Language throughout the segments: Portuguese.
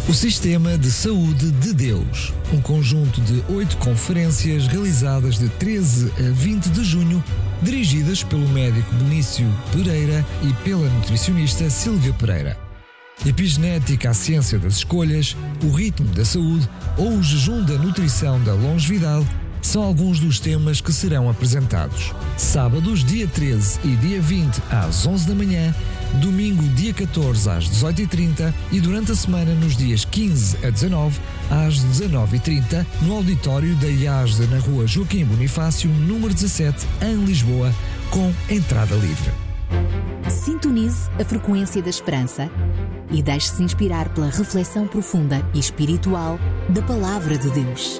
O Sistema de Saúde de Deus, um conjunto de 8 conferências realizadas de 13 a 20 de junho, dirigidas pelo médico Benício Pereira e pela nutricionista Sílvia Pereira. Epigenética, a ciência das escolhas, o ritmo da saúde ou o jejum da nutrição da longevidade são alguns dos temas que serão apresentados. Sábados, dia 13 e dia 20 às 11 da manhã, domingo, dia 14 às 18h30 e durante a semana nos dias 15 a 19 às 19h30 no auditório da IASD na rua Joaquim Bonifácio, número 17, em Lisboa, com entrada livre. Sintonize a frequência da esperança e deixe-se inspirar pela reflexão profunda e espiritual da Palavra de Deus.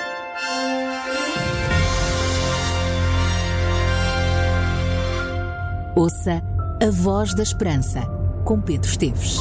Ouça a Voz da Esperança, com Pedro Esteves.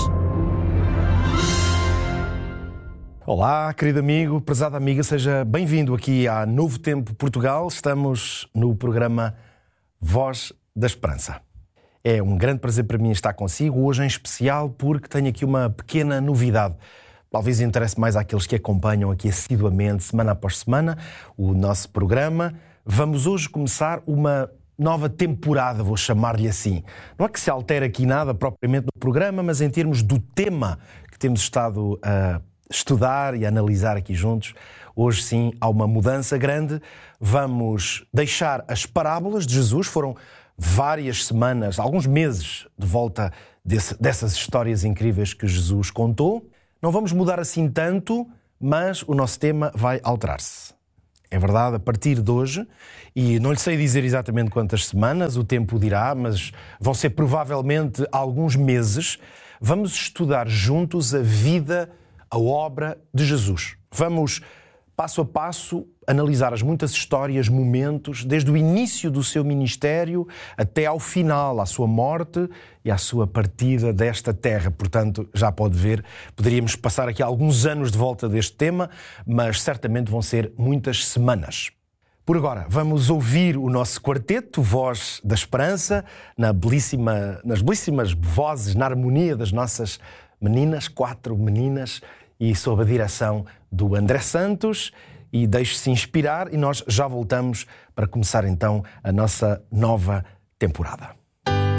Olá, querido amigo, prezada amiga, seja bem-vindo aqui à Novo Tempo Portugal. Estamos no programa Voz da Esperança. É um grande prazer para mim estar consigo, hoje em especial porque tenho aqui uma pequena novidade. Talvez interesse mais àqueles que acompanham aqui assiduamente, semana após semana, o nosso programa. Vamos hoje começar uma nova temporada, vou chamar-lhe assim. Não é que se altere aqui nada propriamente no programa, mas em termos do tema que temos estado a estudar e a analisar aqui juntos, hoje sim há uma mudança grande. Vamos deixar as parábolas de Jesus, foram várias semanas, alguns meses de volta dessas histórias incríveis que Jesus contou. Não vamos mudar assim tanto, mas o nosso tema vai alterar-se. É verdade, a partir de hoje, e não lhe sei dizer exatamente quantas semanas, o tempo dirá, mas vão ser provavelmente alguns meses, vamos estudar juntos a vida, a obra de Jesus. Vamos, passo a passo, analisar as muitas histórias, momentos, desde o início do seu ministério até ao final, à sua morte e à sua partida desta terra. Portanto, já pode ver, poderíamos passar aqui alguns anos de volta deste tema, mas certamente vão ser muitas semanas. Por agora, vamos ouvir o nosso quarteto, Voz da Esperança, nas belíssimas vozes, na harmonia das nossas meninas, 4 meninas, e sob a direção do André Santos. E deixe-se inspirar e nós já voltamos para começar então a nossa nova temporada.